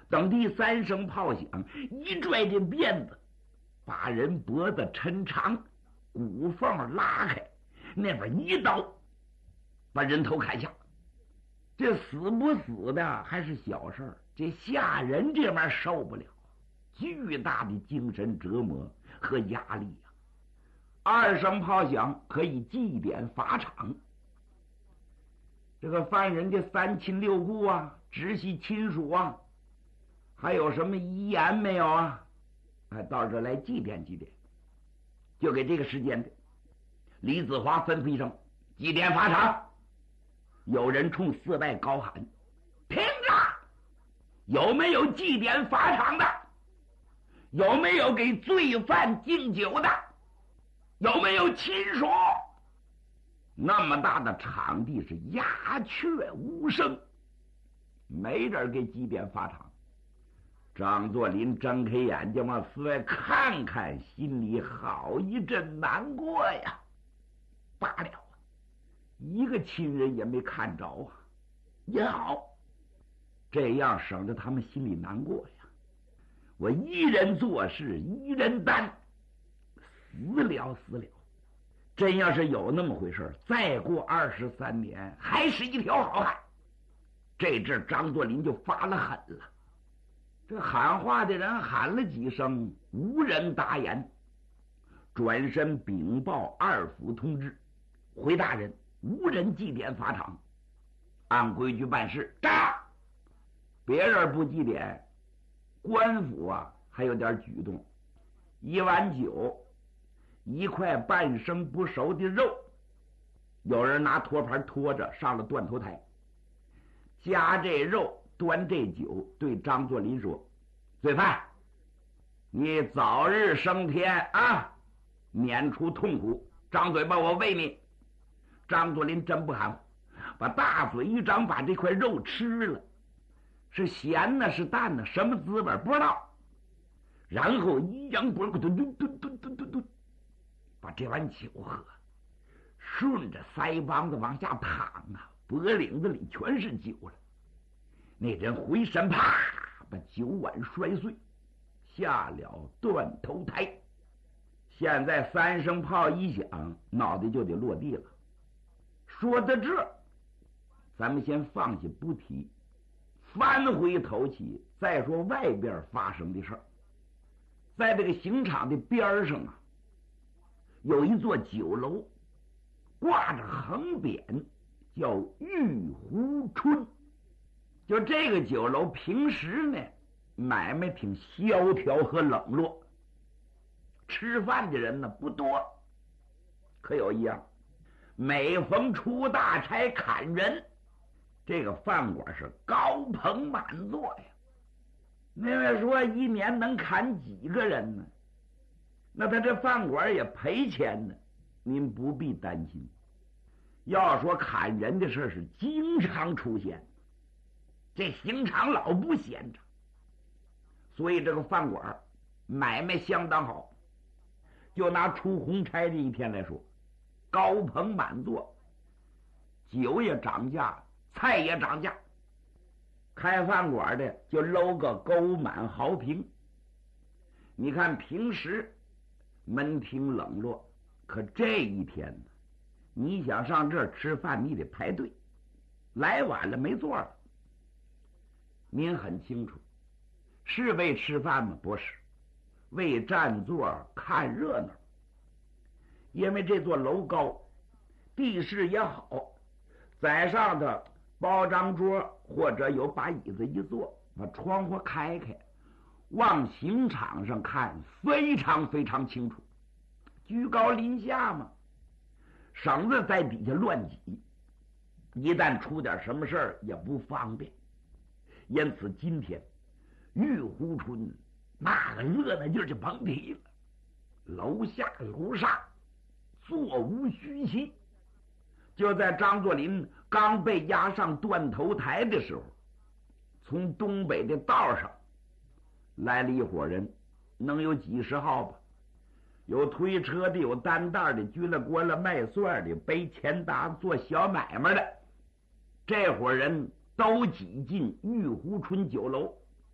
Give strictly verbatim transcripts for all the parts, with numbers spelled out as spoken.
等第三声炮响，一拽这辫子，把人脖子抻长，骨缝拉开，那边一刀把人头砍下。这死不死的还是小事儿，这吓人这玩意儿受不了，巨大的精神折磨和压力呀、啊！二声炮响可以祭奠法场，这个犯人的三亲六故啊，直系亲属啊，还有什么遗言没有啊？哎，到这来祭奠祭奠，就给这个时间的。李子华吩咐一声：“祭奠法场。”有人冲四外高喊：“听着！有没有祭奠法场的？有没有给罪犯敬酒的？有没有亲属？”那么大的场地是鸦雀无声，没人给祭奠法场。张作霖睁开眼睛往四外看看，心里好一阵难过呀。罢了啊，一个亲人也没看着啊，也好，这样省得他们心里难过呀。我一人做事一人担，死了死了。真要是有那么回事，再过二十三年还是一条好汉。这阵张作霖就发了狠了。这喊话的人喊了几声，无人答言，转身禀报二府通知：回大人，无人祭奠法场，按规矩办事。炸！别人不祭奠，官府啊还有点举动。一碗酒，一块半生不熟的肉，有人拿托盘拖着上了断头台，夹这肉端这酒，对张作霖说：“罪犯，你早日升天啊，免除痛苦，张嘴巴我喂你。”张作霖真不含糊，把大嘴一张，把这块肉吃了，是咸呢是淡呢，什么滋味不知道。然后一扬脖，咚咚咚咚咚咚咚，把这碗酒喝，顺着腮帮子往下淌啊，脖领子里全是酒了。那人回身，啪，把酒碗摔碎，下了断头台。现在三声炮一响，脑袋就得落地了。说到这，咱们先放下不提，翻回头起再说外边发生的事儿。在这个刑场的边上啊，有一座酒楼，挂着横匾，叫玉湖春。就这个酒楼平时呢买卖挺萧条和冷落，吃饭的人呢不多。可有一样，每逢出大差砍人，这个饭馆是高朋满座呀。那位说一年能砍几个人呢？那他这饭馆也赔钱呢，您不必担心。要说砍人的事是经常出现，这刑场老不闲着，所以这个饭馆买卖相当好。就拿出红差这一天来说，高朋满座，酒也涨价，菜也涨价。开饭馆的就搂个勾满豪平。你看平时门庭冷落，可这一天呢，你想上这儿吃饭，你得排队，来晚了没座了。您很清楚，是为吃饭吗？不是，为占座看热闹。因为这座楼高，地势也好，在上头包张桌，或者有把椅子一坐，把窗户开开，往刑场上看非常非常清楚，居高临下嘛，省得在底下乱挤，一旦出点什么事儿也不方便。因此今天玉湖春那个热闹劲儿就甭提了，楼下楼上座无虚席。就在张作霖刚被押上断头台的时候，从东北的道上来了一伙人，能有几十号吧，有推车的，有担担的，拘了锅了，卖蒜的，背钱达做小买卖的。这伙人都挤进玉湖春酒楼，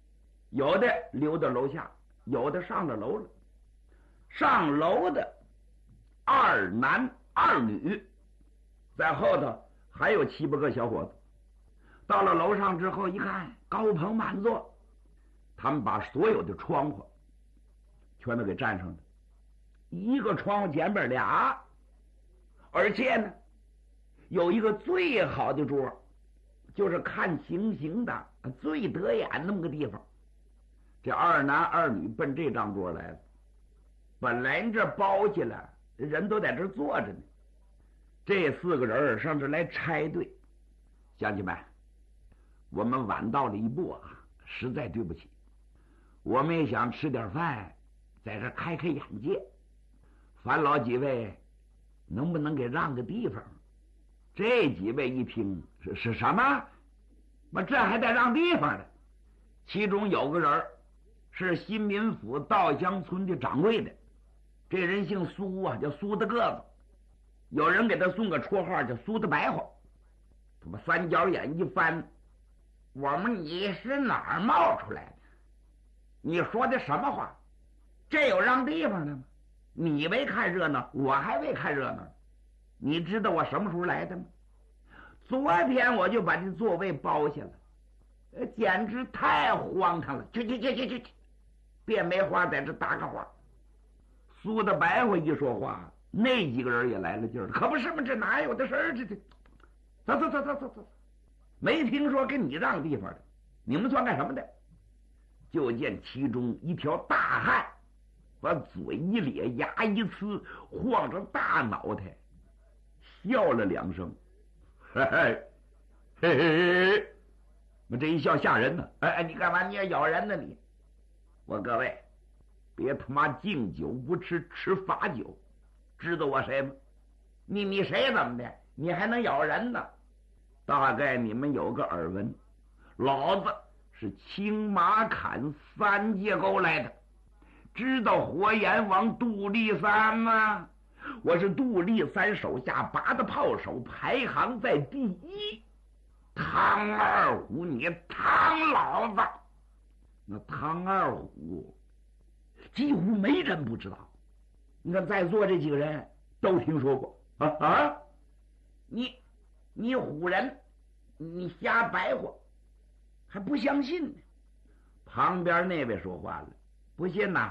有的留到楼下，有的上了楼了。上楼的二男二女，在后头还有七八个小伙子。到了楼上之后一看，高朋满座，他们把所有的窗户全都给占上了，一个窗户前边俩，而且呢有一个最好的桌，就是看情形的最得眼那么个地方。这二男二女奔这张桌来了，本来这包起来人都在这坐着呢，这四个人上这来拆队。乡亲们，我们晚到了一步啊，实在对不起，我们也想吃点饭，在这开开眼界，烦劳几位能不能给让个地方？这几位一听是是什么？我这还得让地方呢。其中有个人是新民府稻香村的掌柜的，这人姓苏啊，叫苏大个子，有人给他送个绰号叫苏大白话。他把三角眼一翻，我们你是哪儿冒出来的？你说的什么话？这有让地方的吗？你为看热闹，我还为看热闹。你知道我什么时候来的吗？昨天我就把这座位包下了，简直太荒唐了！去去去去去去，别没话在这搭个话。苏大白话一说话，那几个人也来了劲儿，可不是吗？这哪有的事儿？这这，走走走走走走，没听说给你让地方的，你们算干什么的？就见其中一条大汉，把嘴一咧，牙一呲，晃着大脑袋，笑了两声，嘿嘿嘿嘿嘿，那这一笑吓人呢！哎哎，你干嘛？你也咬人呢你？我各位，别他妈敬酒不吃吃罚酒，知道我谁吗？你你谁怎么的？你还能咬人呢？大概你们有个耳闻，老子是青马砍三界沟来的，知道火焰王杜立三吗？我是杜立三手下拔的炮手，排行在第一。汤二虎，你汤老子！那汤二虎几乎没人不知道。你看在座这几个人都听说过啊啊！你你唬人，你瞎白话，还不相信呢。旁边那位说话了，不信呐？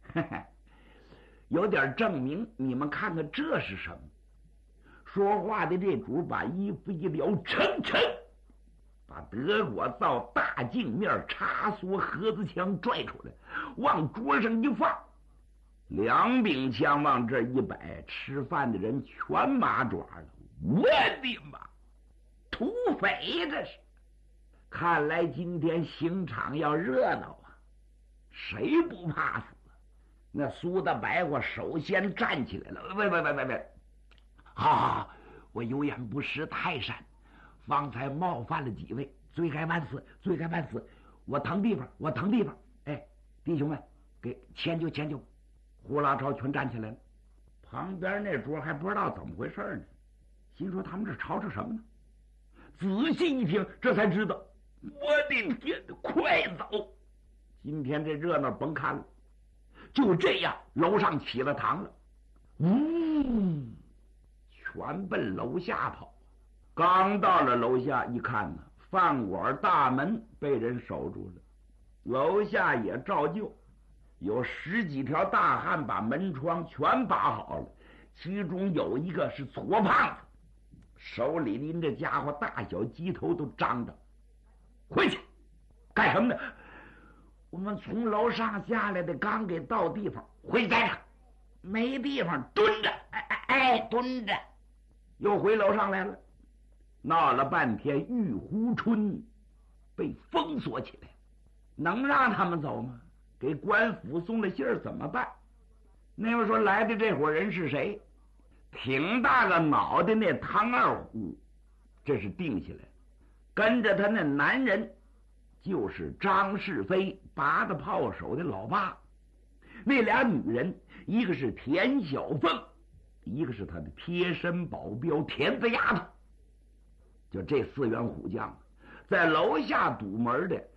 有点证明，你们看看这是什么？说话的这主把衣服一撩，抻抻，把德国造大镜面插梭盒子枪拽出来，往桌上一放，两柄枪往这一摆，吃饭的人全麻爪了。我的妈！土匪这是！看来今天刑场要热闹啊！谁不怕死？那苏大白话首先站起来了，喂喂喂喂喂！好好好，我有眼不识泰山，方才冒犯了几位，罪该万死，罪该万死！我腾地方，我腾地方！哎，弟兄们，给迁就迁就！呼啦超全站起来了。旁边那桌还不知道怎么回事呢，心说他们这吵吵什么呢？仔细一听，这才知道，我的天，快走！今天这热闹甭看了。就这样，楼上起了堂了，呜，全奔楼下跑。刚到了楼下一看呢，饭馆大门被人守住了，楼下也照旧，有十几条大汉把门窗全把好了，其中有一个是矬胖子，手里拎着家伙，大小鸡头都张着。回去干什么呢？我们从楼上下来的，刚给到地方，回去待着，没地方蹲着，哎哎哎，蹲着，又回楼上来了，闹了半天，玉湖春被封锁起来，能让他们走吗？给官府送了信儿怎么办？那位说来的这伙人是谁？挺大个脑袋那汤二虎，这是定下来，跟着他那男人。就是张世飞拔的炮手的老爸，那俩女人，一个是田小凤，一个是他的贴身保镖田子丫头。就这四员虎将，在楼下堵门的